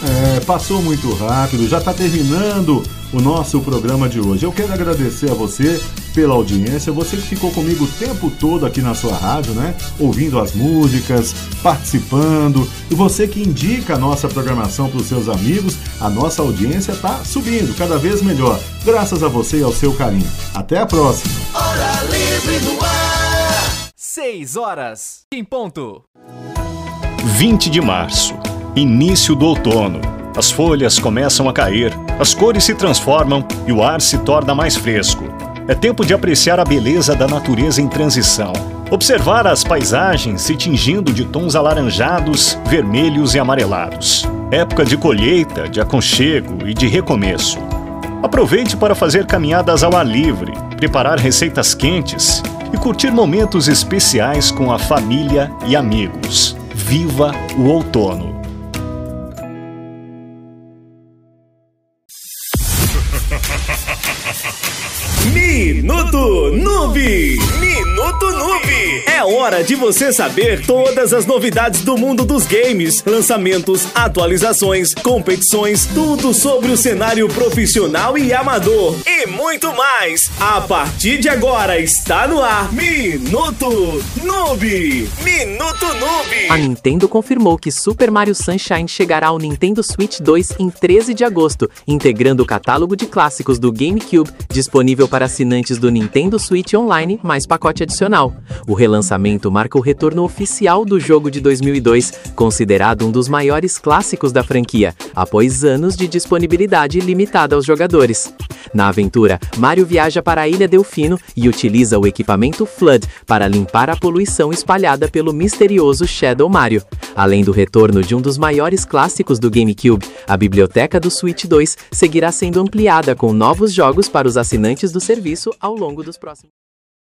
Passou muito rápido, já está terminando o nosso programa de hoje. Eu quero agradecer a você pela audiência, você que ficou comigo o tempo todo aqui na sua rádio, né? Ouvindo as músicas, participando, e você que indica a nossa programação para os seus amigos. A nossa audiência está subindo cada vez melhor, graças a você e ao seu carinho. Até a próxima. Hora Livre no ar. 6 horas em ponto. 20 de março, início do outono. As folhas começam a cair, as cores se transformam e o ar se torna mais fresco. É tempo de apreciar a beleza da natureza em transição. Observar as paisagens se tingindo de tons alaranjados, vermelhos e amarelados. Época de colheita, de aconchego e de recomeço. Aproveite para fazer caminhadas ao ar livre, preparar receitas quentes e curtir momentos especiais com a família e amigos. Viva o outono! Minuto Noob! Minuto Noob! É hora de você saber todas as novidades do mundo dos games, lançamentos, atualizações, competições, tudo sobre o cenário profissional e amador e muito mais. A partir de agora está no ar Minuto Noob! Minuto Noob! A Nintendo confirmou que Super Mario Sunshine chegará ao Nintendo Switch 2 em 13 de agosto, integrando o catálogo de clássicos do GameCube, disponível para assinantes do Nintendo Switch Online, mais pacote adicional. O relançamento marca o retorno oficial do jogo de 2002, considerado um dos maiores clássicos da franquia, após anos de disponibilidade limitada aos jogadores. Na aventura, Mario viaja para a Ilha Delfino e utiliza o equipamento Flood para limpar a poluição espalhada pelo misterioso Shadow Mario. Além do retorno de um dos maiores clássicos do GameCube, a biblioteca do Switch 2 seguirá sendo ampliada com novos jogos para os assinantes do serviço ao longo dos próximos